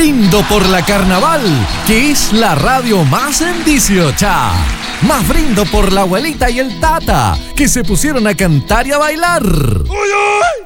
brindo por la Carnaval, que es la radio más en 18. Más brindo por la abuelita y el tata, que se pusieron a cantar y a bailar. ¡Uy, uy!